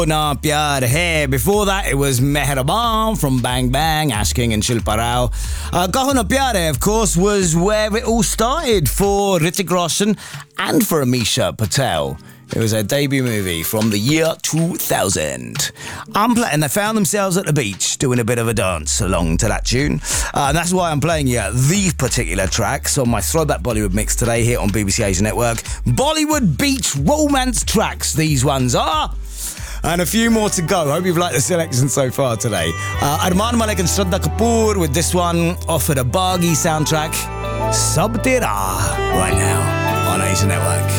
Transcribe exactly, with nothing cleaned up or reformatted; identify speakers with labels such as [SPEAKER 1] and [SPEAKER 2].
[SPEAKER 1] Na Pyar Hai. Before that, it was Mehraban from Bang Bang, Ash King and Shilpa Rao. Uh, Kaho Na Pyar Hai, of course, was where it all started for Hrithik Roshan and for Amisha Patel. It was their debut movie from the year two thousand. I'm playing, and they found themselves at the beach doing a bit of a dance along to that tune. Uh, and that's why I'm playing you these particular tracks on my Throwback Bollywood mix today here on B B C Asia Network. Bollywood beach romance tracks, these ones are. And a few more to go. Hope you've liked the selection so far today. Uh, Armaan Malik and Shraddha Kapoor with this one off of the Baghi soundtrack, Sab Tera, right now on Asia Network.